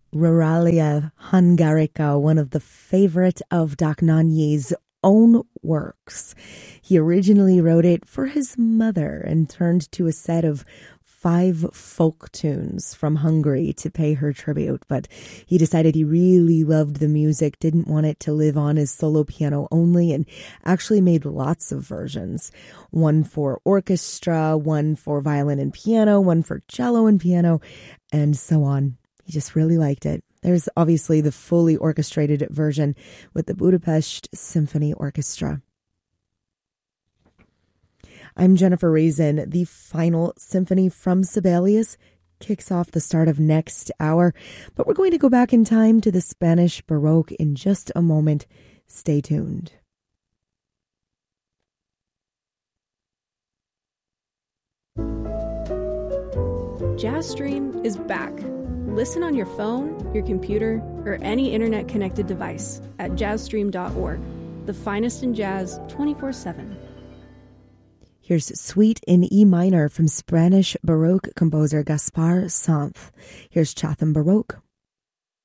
Ruralia Hungarica, one of the favorite of Dochnányi's own works. He originally wrote it for his mother and turned to a set of 5 folk tunes from Hungary to pay her tribute, but he decided he really loved the music, didn't want it to live on as solo piano only, and actually made lots of versions. One for orchestra, one for violin and piano, one for cello and piano, and so on. He just really liked it. There's obviously the fully orchestrated version with the Budapest Symphony Orchestra. I'm Jennifer Raisin. The final symphony from Sibelius kicks off the start of next hour, but we're going to go back in time to the Spanish Baroque in just a moment. Stay tuned. JazzStream is back. Listen on your phone, your computer, or any internet-connected device at jazzstream.org. The finest in jazz 24/7. Here's Suite in E minor from Spanish Baroque composer Gaspar Sanz. Here's Chatham Baroque.